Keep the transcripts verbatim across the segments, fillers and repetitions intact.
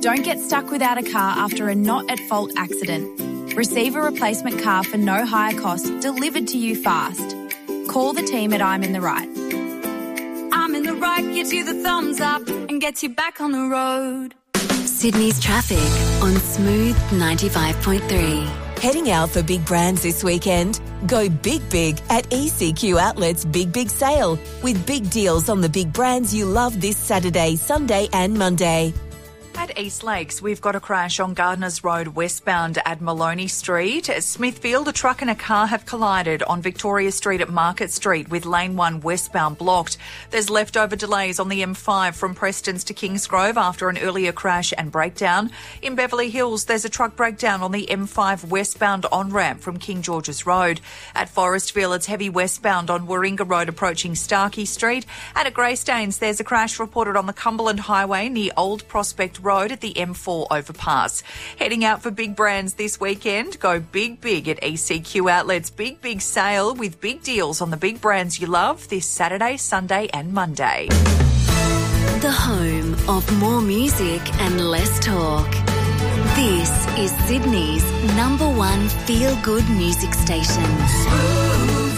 Don't get stuck without a car after a not-at-fault accident. Receive a replacement car for no higher cost delivered to you fast. Call the team at I'm in the Right. I'm in the Right gives you the thumbs up and gets you back on the road. Sydney's traffic on Smooth ninety-five point three. Heading out for big brands this weekend? Go big, big at E C Q Outlet's Big Big Sale with big deals on the big brands you love this Saturday, Sunday and Monday. At East Lakes, we've got a crash on Gardeners Road westbound at Maloney Street. At Smithfield, a truck and a car have collided on Victoria Street at Market Street with lane one westbound blocked. There's leftover delays on the M five from Prestons to Kingsgrove after an earlier crash and breakdown. In Beverly Hills, there's a truck breakdown on the M five westbound on-ramp from King George's Road. At Forestville, it's heavy westbound on Warringah Road approaching Starkey Street. And at Greystanes, there's a crash reported on the Cumberland Highway near Old Prospect Road at the M four overpass. Heading out for big brands this weekend, go big, big at E C Q Outlet's Big, Big Sale with big deals on the big brands you love this Saturday, Sunday and Monday. The home of more music and less talk. This is Sydney's number one feel-good music station. Smooth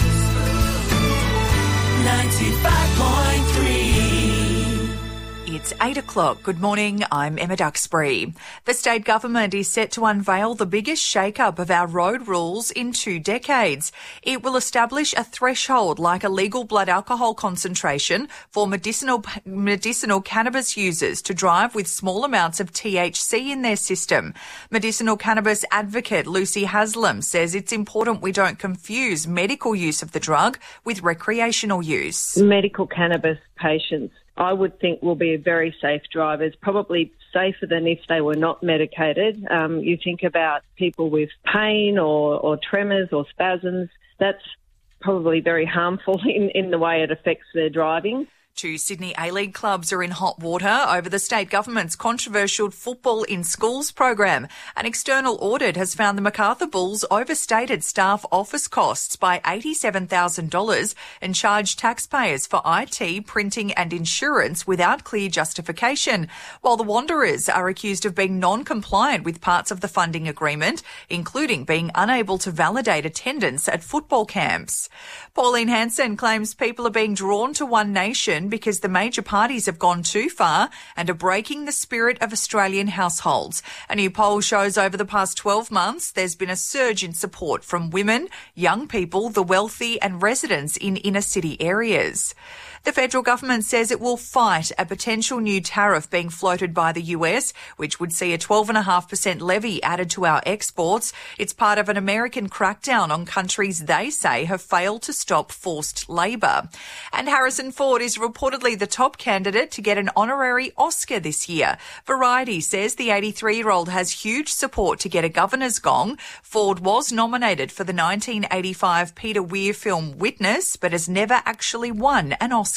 ninety-five point three. It's eight o'clock. Good morning. I'm Emma Duxbury. The state government is set to unveil the biggest shake-up of our road rules in two decades. It will establish a threshold like a legal blood alcohol concentration for medicinal medicinal cannabis users to drive with small amounts of T H C in their system. Medicinal cannabis advocate Lucy Haslam says it's important we don't confuse medical use of the drug with recreational use. Medical cannabis patients, I would think, will be very safe drivers, probably safer than if they were not medicated. Um, you think about people with pain or, or tremors or spasms, that's probably very harmful in, in the way it affects their driving. Two Sydney A-League clubs are in hot water over the state government's controversial Football in Schools program. An external audit has found the Macarthur Bulls overstated staff office costs by eighty-seven thousand dollars and charged taxpayers for I T, printing and insurance without clear justification, while the Wanderers are accused of being non-compliant with parts of the funding agreement, including being unable to validate attendance at football camps. Pauline Hanson claims people are being drawn to One Nation because the major parties have gone too far and are breaking the spirit of Australian households. A new poll shows over the past twelve months there's been a surge in support from women, young people, the wealthy and residents in inner city areas. The federal government says it will fight a potential new tariff being floated by the U S, which would see a twelve point five percent levy added to our exports. It's part of an American crackdown on countries they say have failed to stop forced labour. And Harrison Ford is reportedly the top candidate to get an honorary Oscar this year. Variety says the eighty-three-year-old has huge support to get a governor's gong. Ford was nominated for the nineteen eighty-five Peter Weir film Witness, but has never actually won an Oscar.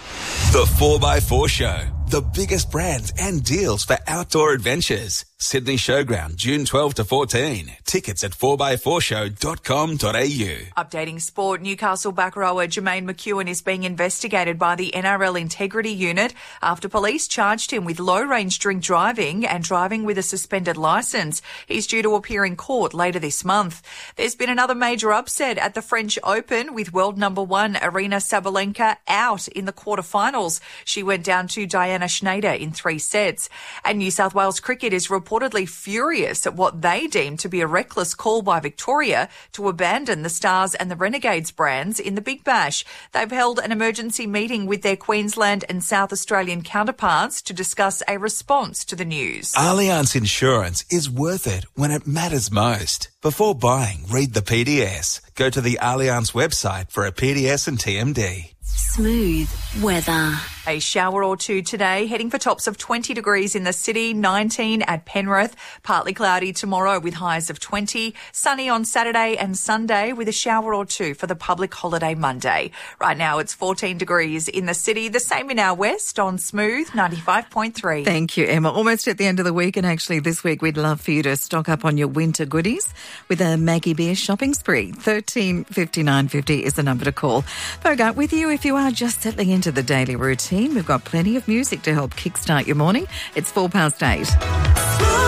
The four by four Show. The biggest brands and deals for outdoor adventures. Sydney Showground, June twelfth to fourteen. Tickets at four by four show dot com dot a u. Updating sport, Newcastle back rower Jermaine McEwen is being investigated by the N R L Integrity Unit after police charged him with low-range drink driving and driving with a suspended licence. He's due to appear in court later this month. There's been another major upset at the French Open with world number one Aryna Sabalenka out in the quarterfinals. She went down to Diana Schneider in three sets. And New South Wales Cricket is reportedly furious at what they deem to be a reckless call by Victoria to abandon the Stars and the Renegades brands in the Big Bash. They've held an emergency meeting with their Queensland and South Australian counterparts to discuss a response to the news. Allianz Insurance is worth it when it matters most. Before buying, read the P D S. Go to the Allianz website for a P D S and T M D. Smooth weather. A shower or two today, heading for tops of twenty degrees in the city, nineteen at Penrith. Partly cloudy tomorrow with highs of twenty. Sunny on Saturday and Sunday with a shower or two for the public holiday Monday. Right now it's fourteen degrees in the city, the same in our west on Smooth ninety-five point three. Thank you, Emma. Almost at the end of the week, and actually this week we'd love for you to stock up on your winter goodies with a Maggie Beer shopping spree. thirteen fifty-nine fifty is the number to call. Bogart with you if you are just settling into the daily routine. We've got plenty of music to help kickstart your morning. It's four past eight.